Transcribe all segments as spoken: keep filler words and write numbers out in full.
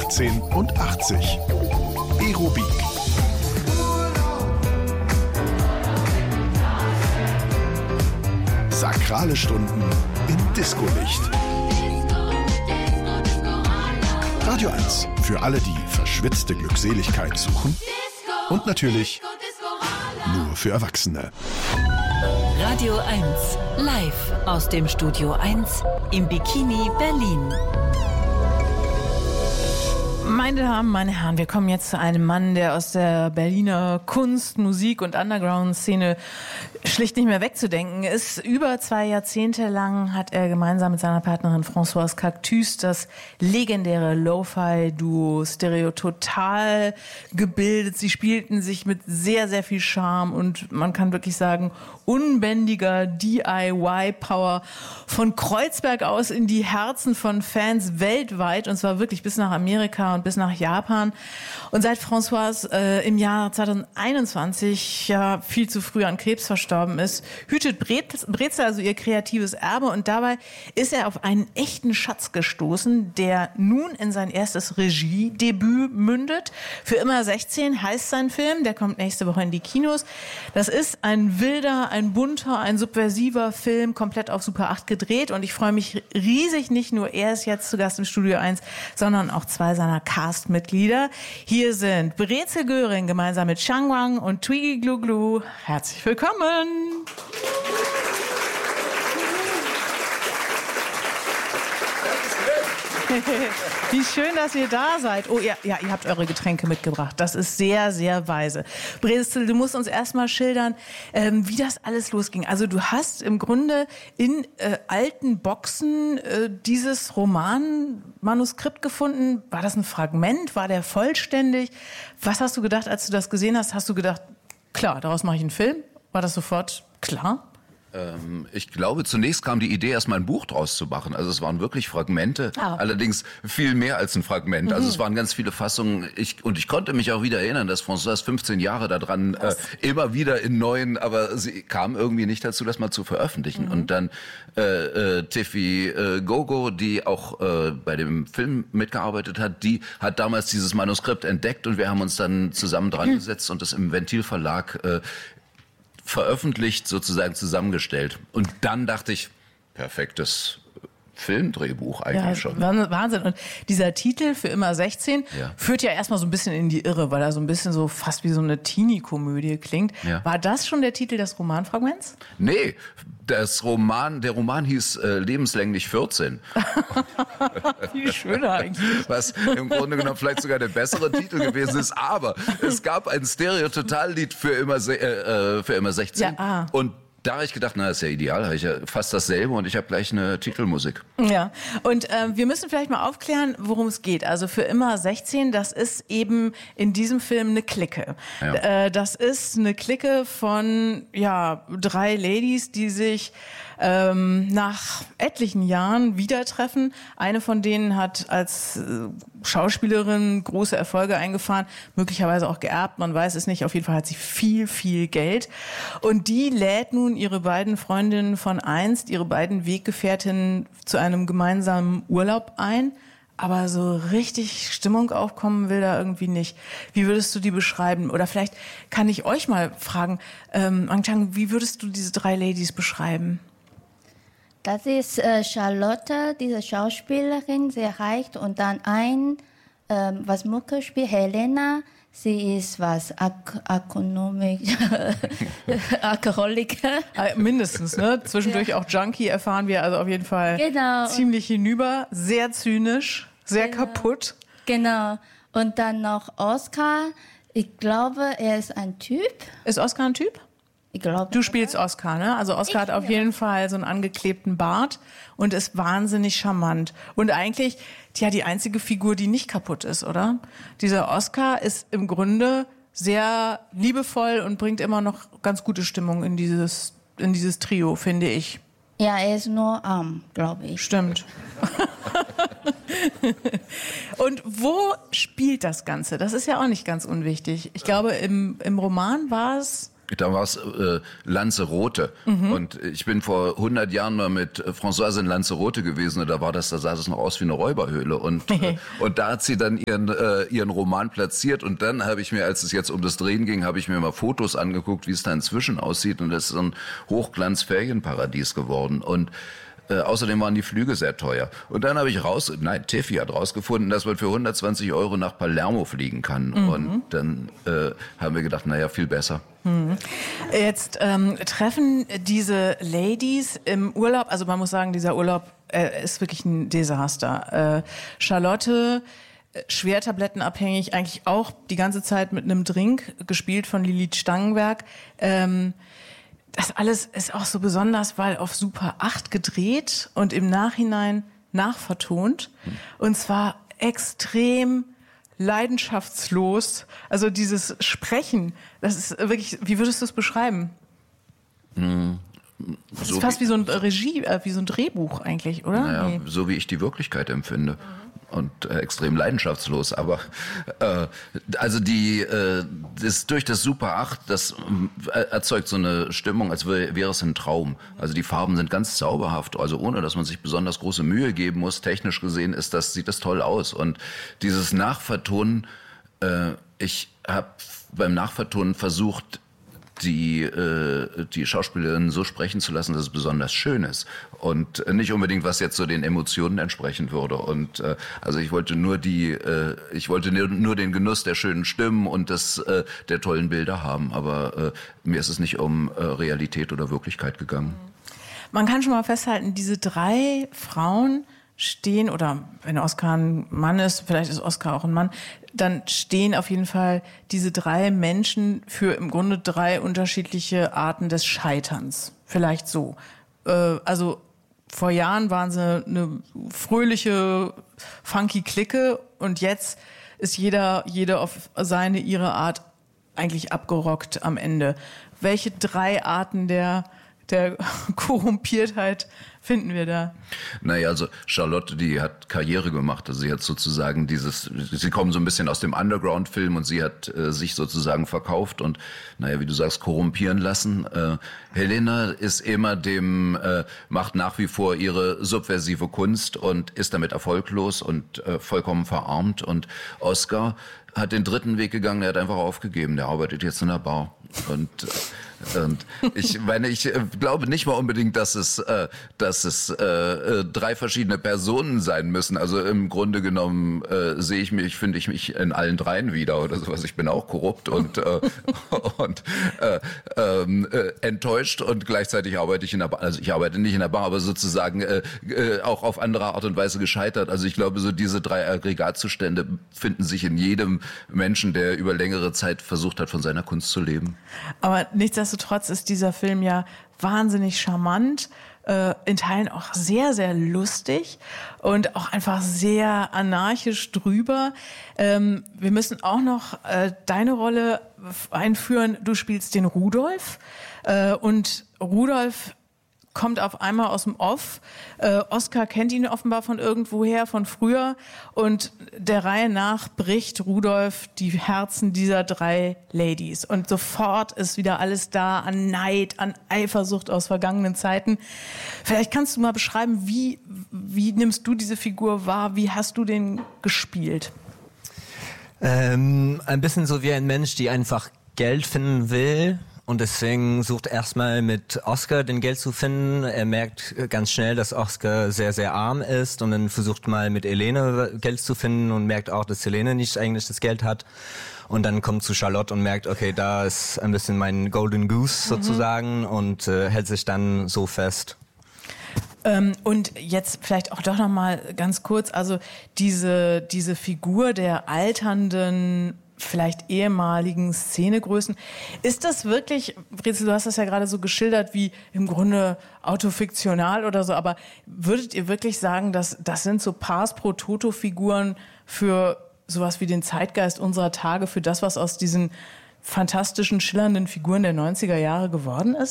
achtzehn und achtzig. Aerobik. Sakrale Stunden im Disco-Licht. Radio eins für alle, die verschwitzte Glückseligkeit suchen. Und natürlich nur für Erwachsene. Radio eins, live aus dem Studio eins im Bikini Berlin. Meine Damen, meine Herren, wir kommen jetzt zu einem Mann, der aus der Berliner Kunst-, Musik- und Underground-Szene schlicht nicht mehr wegzudenken ist. Über zwei Jahrzehnte lang hat er gemeinsam mit seiner Partnerin Françoise Cactus das legendäre Lo-Fi-Duo Stereo Total gebildet. Sie spielten sich mit sehr, sehr viel Charme und man kann wirklich sagen, unbändiger D I Y-Power von Kreuzberg aus in die Herzen von Fans weltweit, und zwar wirklich bis nach Amerika und bis nach Japan. Und seit Françoise äh, im Jahr zwanzig einundzwanzig ja viel zu früh an Krebs verstorben ist, hütet Brezel also ihr kreatives Erbe, und dabei ist er auf einen echten Schatz gestoßen, der nun in sein erstes Regiedebüt mündet. Für immer sechzehn heißt sein Film, der kommt nächste Woche in die Kinos. Das ist ein wilder, ein bunter, ein subversiver Film, komplett auf Super acht gedreht, und ich freue mich riesig, nicht nur er ist jetzt zu Gast im Studio eins, sondern auch zwei seiner Cast-Mitglieder. Hier sind Brezel Göring gemeinsam mit Chang Wang und Twiggy Glu Glu. Herzlich willkommen! Wie schön, dass ihr da seid. Oh ja, ja, ihr habt eure Getränke mitgebracht. Das ist sehr, sehr weise. Brezel, du musst uns erstmal schildern, ähm, wie das alles losging. Also du hast im Grunde in äh, alten Boxen äh, dieses Romanmanuskript gefunden. War das ein Fragment? War der vollständig? Was hast du gedacht, als du das gesehen hast? Hast du gedacht, klar, daraus mache ich einen Film? War das sofort klar? Ich glaube, zunächst kam die Idee, erstmal ein Buch draus zu machen. Also es waren wirklich Fragmente, ah. allerdings viel mehr als ein Fragment. Mhm. Also es waren ganz viele Fassungen. Ich, und ich konnte mich auch wieder erinnern, dass Françoise fünfzehn Jahre daran äh, immer wieder in neuen, aber sie kam irgendwie nicht dazu, das mal zu veröffentlichen. Mhm. Und dann äh, äh, Tiffy äh, Gogo, die auch äh, bei dem Film mitgearbeitet hat, die hat damals dieses Manuskript entdeckt, und wir haben uns dann zusammen dran mhm. gesetzt und das im Ventil Verlag äh, veröffentlicht, sozusagen zusammengestellt. Und dann dachte ich, perfektes Filmdrehbuch eigentlich ja, schon. Wahnsinn. Und dieser Titel für immer sechzehn ja. führt ja erstmal so ein bisschen in die Irre, weil er so ein bisschen so fast wie so eine Teenie-Komödie klingt. Ja. War das schon der Titel des Romanfragments? Nee, das Roman, der Roman hieß äh, lebenslänglich vierzehn. Wie schön eigentlich. Was im Grunde genommen vielleicht sogar der bessere Titel gewesen ist. Aber es gab ein Stereo-Total-Lied für immer, äh, für immer sechzehn. Ja, ah. Und da habe ich gedacht, na, das ist ja ideal, habe ich ja fast dasselbe, und ich habe gleich eine Titelmusik. Ja, und äh, wir müssen vielleicht mal aufklären, worum es geht. Also für immer sechzehn, das ist eben in diesem Film eine Clique. Ja. Äh, das ist eine Clique von ja drei Ladies, die sich ähm, nach etlichen Jahren wieder treffen. Eine von denen hat als äh, Schauspielerin große Erfolge eingefahren, möglicherweise auch geerbt, man weiß es nicht. Auf jeden Fall hat sie viel, viel Geld. Und die lädt nun ihre beiden Freundinnen von einst, ihre beiden Weggefährtinnen zu einem gemeinsamen Urlaub ein. Aber so richtig Stimmung aufkommen will da irgendwie nicht. Wie würdest du die beschreiben? Oder vielleicht kann ich euch mal fragen, ähm, Angchang, wie würdest du diese drei Ladies beschreiben? Das ist äh, Charlotte, diese Schauspielerin, sehr reich. Und dann ein, ähm, was Mucke spielt, Helena. Sie ist was, Ak- Ökonomik, Alkoholiker. Mindestens, ne? Zwischendurch ja. auch Junkie erfahren wir, also auf jeden Fall genau. ziemlich hinüber, sehr zynisch, sehr genau. kaputt. Genau. Und dann noch Oscar. Ich glaube, er ist ein Typ. Ist Oscar ein Typ? Ich glaube. Du spielst Oscar, ne? Also Oscar ich, hat auf ja. jeden Fall so einen angeklebten Bart und ist wahnsinnig charmant. Und eigentlich, tja, die einzige Figur, die nicht kaputt ist, oder? Dieser Oscar ist im Grunde sehr liebevoll und bringt immer noch ganz gute Stimmung in dieses, in dieses Trio, finde ich. Ja, er ist nur arm, glaube ich. Stimmt. Und wo spielt das Ganze? Das ist ja auch nicht ganz unwichtig. Ich glaube, im, im Roman war es Da war es äh, Lanzarote. Mhm. Und ich bin vor hundert Jahren mal mit Françoise in Lanzarote gewesen und da war das, da sah es noch aus wie eine Räuberhöhle. Und, äh, und da hat sie dann ihren, äh, ihren Roman platziert und dann habe ich mir, als es jetzt um das Drehen ging, habe ich mir mal Fotos angeguckt, wie es da inzwischen aussieht und das ist so ein Hochglanz-Ferienparadies geworden. Und Äh, außerdem waren die Flüge sehr teuer. Und dann habe ich raus, nein, Tiffy hat rausgefunden, dass man für hundertzwanzig Euro nach Palermo fliegen kann. Mhm. Und dann äh, haben wir gedacht, naja, viel besser. Mhm. Jetzt ähm, treffen diese Ladies im Urlaub, also man muss sagen, dieser Urlaub äh, ist wirklich ein Desaster. Äh, Charlotte, schwertablettenabhängig, eigentlich auch die ganze Zeit mit einem Drink, gespielt von Lilith Stangenberg. Ähm, Das alles ist auch so besonders, weil auf Super acht gedreht und im Nachhinein nachvertont. Und zwar extrem leidenschaftslos. Also dieses Sprechen, das ist wirklich, wie würdest du es beschreiben? Hm. Das So ist fast wie, wie so ein Regie, äh, wie so ein Drehbuch eigentlich, oder? Naja, nee. So wie ich die Wirklichkeit empfinde. Mhm. Und äh, extrem leidenschaftslos, aber äh, also die äh, das, durch das Super acht, das äh, erzeugt so eine Stimmung, als wäre, wäre es ein Traum. Also die Farben sind ganz zauberhaft, also ohne, dass man sich besonders große Mühe geben muss. Technisch gesehen ist das, sieht das toll aus. Und dieses Nachvertonen, äh, ich habe beim Nachvertonen versucht, die äh, die Schauspielerin so sprechen zu lassen, dass es besonders schön ist und nicht unbedingt, was jetzt so den Emotionen entsprechen würde. Und äh, also ich wollte nur die, äh, ich wollte nur, nur den Genuss der schönen Stimmen und des äh, der tollen Bilder haben, aber äh, mir ist es nicht um äh, Realität oder Wirklichkeit gegangen. Man kann schon mal festhalten, diese drei Frauen stehen, oder wenn Oskar ein Mann ist, vielleicht ist Oskar auch ein Mann, dann stehen auf jeden Fall diese drei Menschen für im Grunde drei unterschiedliche Arten des Scheiterns. Vielleicht so. Äh, also vor Jahren waren sie eine fröhliche, funky Clique und jetzt ist jeder, jeder auf seine, ihre Art eigentlich abgerockt am Ende. Welche drei Arten der der Korrumpiertheit finden wir da? Naja, also Charlotte, die hat Karriere gemacht. Also sie hat sozusagen dieses, sie kommen so ein bisschen aus dem Underground-Film und sie hat äh, sich sozusagen verkauft und, naja, wie du sagst, korrumpieren lassen. Äh, Helena ist immer dem, äh, macht nach wie vor ihre subversive Kunst und ist damit erfolglos und äh, vollkommen verarmt. Und Oskar hat den dritten Weg gegangen, der hat einfach aufgegeben. Der arbeitet jetzt in der Bar. Und Und ich meine, ich glaube nicht mal unbedingt, dass es, äh, dass es äh, drei verschiedene Personen sein müssen. Also im Grunde genommen äh, sehe ich mich, finde ich mich in allen dreien wieder oder sowas. Ich bin auch korrupt und äh, und äh, äh, enttäuscht und gleichzeitig arbeite ich in der Bar. Also ich arbeite nicht in der Bar, aber sozusagen äh, äh, auch auf andere Art und Weise gescheitert. Also ich glaube, so diese drei Aggregatzustände finden sich in jedem Menschen, der über längere Zeit versucht hat, von seiner Kunst zu leben. Aber nichtsdestotrotz ist dieser Film ja wahnsinnig charmant, äh, in Teilen auch sehr, sehr lustig und auch einfach sehr anarchisch drüber. Ähm, wir müssen auch noch äh, deine Rolle einführen. Du spielst den Rudolf äh, und Rudolf kommt auf einmal aus dem Off. Äh, Oskar kennt ihn offenbar von irgendwoher, von früher. Und der Reihe nach bricht Rudolf die Herzen dieser drei Ladies. Und sofort ist wieder alles da an Neid, an Eifersucht aus vergangenen Zeiten. Vielleicht kannst du mal beschreiben, wie, wie nimmst du diese Figur wahr? Wie hast du den gespielt? Ähm, ein bisschen so wie ein Mensch, die einfach Geld finden will. Und deswegen sucht erstmal mit Oskar den Geld zu finden. Er merkt ganz schnell, dass Oskar sehr, sehr arm ist und dann versucht mal mit Helene Geld zu finden und merkt auch, dass Helene nicht eigentlich das Geld hat. Und dann kommt zu Charlotte und merkt, okay, da ist ein bisschen mein Golden Goose sozusagen mhm. und äh, hält sich dann so fest. Ähm, und jetzt vielleicht auch doch noch mal ganz kurz, also diese, diese Figur der alternden, vielleicht ehemaligen Szenegrößen. Ist das wirklich, Brezel, du hast das ja gerade so geschildert, wie im Grunde autofiktional oder so, aber würdet ihr wirklich sagen, dass das sind so Pars pro Toto-Figuren für sowas wie den Zeitgeist unserer Tage, für das, was aus diesen fantastischen, schillernden Figuren der neunziger Jahre geworden ist?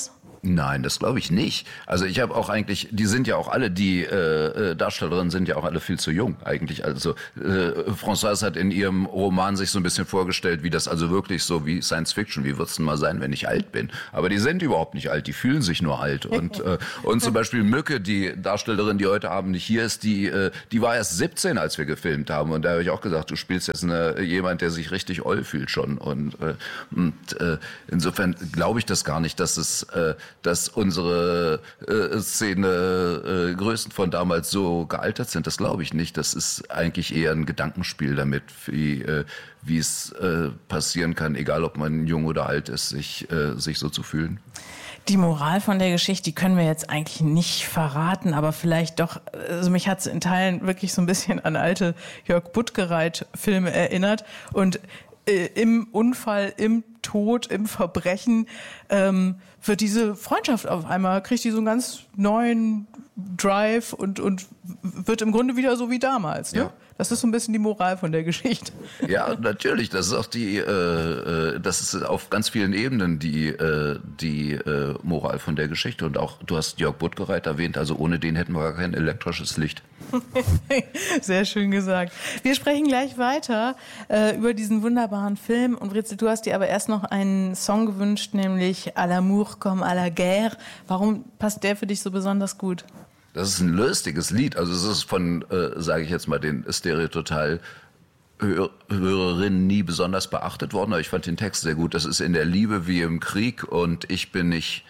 Nein, das glaube ich nicht. Also ich habe auch eigentlich, die sind ja auch alle, die äh, Darstellerinnen sind ja auch alle viel zu jung eigentlich. Also äh, Françoise hat in ihrem Roman sich so ein bisschen vorgestellt, wie das also wirklich so wie Science Fiction, wie wird's denn mal sein, wenn ich alt bin? Aber die sind überhaupt nicht alt, die fühlen sich nur alt. Und äh, und zum Beispiel Mücke, die Darstellerin, die heute Abend nicht hier ist, die äh, die war erst siebzehn, als wir gefilmt haben. Und da habe ich auch gesagt, du spielst jetzt eine, jemand, der sich richtig oll fühlt schon. Und, äh, und äh, insofern glaube ich das gar nicht, dass es äh, dass unsere äh, Szene äh, Größen von damals so gealtert sind. Das glaube ich nicht. Das ist eigentlich eher ein Gedankenspiel damit, wie äh, wie es äh, passieren kann, egal ob man jung oder alt ist, sich äh, sich so zu fühlen. Die Moral von der Geschichte, die können wir jetzt eigentlich nicht verraten, aber vielleicht doch, also mich hat es in Teilen wirklich so ein bisschen an alte Jörg Buttgereit-Filme erinnert und äh, im Unfall, im Tod, im Verbrechen ähm, wird diese Freundschaft auf einmal, kriegt die so einen ganz neuen Drive und, und wird im Grunde wieder so wie damals. Ne? Ja. Das ist so ein bisschen die Moral von der Geschichte. Ja, natürlich. Das ist auch die, äh, das ist auf ganz vielen Ebenen die, äh, die äh, Moral von der Geschichte. Und auch, du hast Jörg Buttgereit erwähnt, also ohne den hätten wir gar kein elektrisches Licht. Sehr schön gesagt. Wir sprechen gleich weiter äh, über diesen wunderbaren Film. Und Fritzl, du hast dir aber erst noch einen Song gewünscht, nämlich À l'amour comme à la guerre. Warum passt der für dich so besonders gut? Das ist ein lustiges Lied. Also es ist von, äh, sage ich jetzt mal, den Stereototal Hörerinnen nie besonders beachtet worden. Aber ich fand den Text sehr gut. Das ist in der Liebe wie im Krieg und ich bin nicht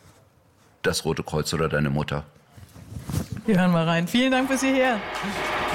das Rote Kreuz oder deine Mutter. Wir hören mal rein. Vielen Dank bis hierher.